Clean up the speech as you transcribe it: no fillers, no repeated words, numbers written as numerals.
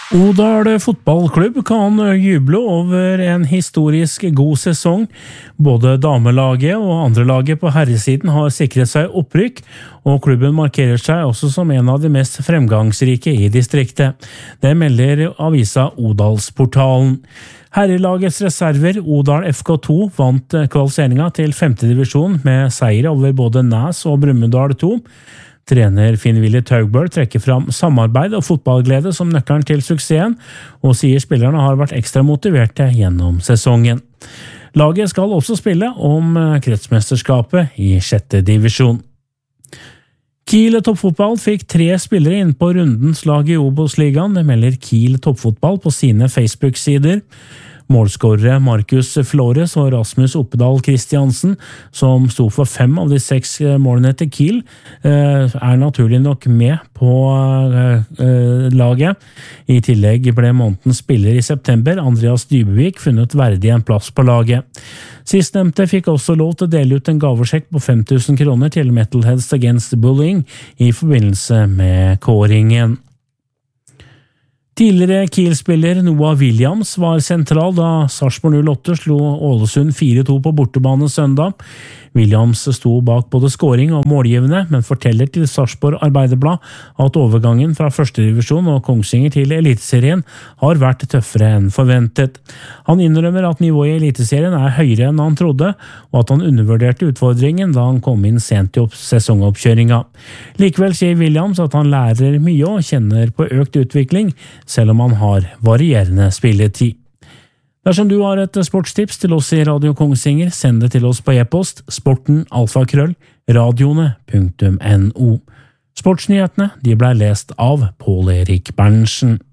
Odal fotballklubb kan juble over en historisk god sesong. Både damelaget og andre laget på herresiden har sikret seg opprykk, og klubben markerer seg også som en av de mest fremgangsrike i distriktet. Det melder avisa Odalsportalen. Herrelagets reserver, Odal FK2, vant kvalifiseringa til 5. divisjon med seier over både Næs og Brumunddal 2. Trener Finn-Willy Taugbøl trekker fram samarbeid og fotballglede som nøkkelen til suksessen, og sier spillerne har vært ekstra motiverte gjennom sesongen. Laget skal også spille om kretsmesterskapet i 6. divisjon. Kiel Toppfotball fikk 3 spillere inn på rundens lag i Obos-ligaen, det melder Kiel Toppfotball på sine Facebook-sider. Målskårere Markus Flores og Rasmus Oppedal Kristiansen, som sto for 5 av de 6 målene til Kiel, er naturlig nok med på laget. I tillegg ble månedens spiller i september, Andreas Dybevik, funnet verdig en plass på laget. Sistnevnte fikk også lov til å dele ut en gavesjekk på 5 000 kroner til Metalheads Against Bullying i forbindelse med kåringen. Tidligere Kiel-spiller Noah Williams var sentral da Sarpsborg 08 slo Ålesund 4-2 på bortebane søndag. Williams sto bak både scoring og målgivende, men forteller til Sarpsborg Arbeiderblad at overgangen fra 1. divisjon og Kongsvinger til Eliteserien har vært tøffere enn forventet. Han innrømmer at nivået i Eliteserien er høyere enn han trodde, og at han undervurderte utfordringen da han kom inn sent i sesongoppkjøringa. Likevel sier Williams at han lærer mye og kjenner på økt utvikling, selv om han har varierende spilletid. Dersom du har et sportstips til oss i Radio Kongsvinger, send det til oss på e-post sporten@radioene.no. Sportsnyhetene de ble lest av Pål Erik Berntsen.